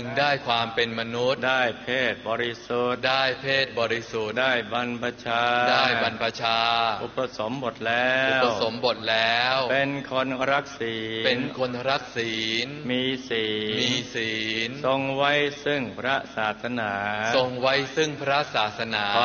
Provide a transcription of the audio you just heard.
ได้ความเป็นมนุษย์ได้เพศบริสุทธิ์ได้เพศบริสุทธิ์ได้บรรพชาอุปสมบทแล้วเป็นคนรักศีลมีศีลทรงไว้ซึ่งพระศาสนา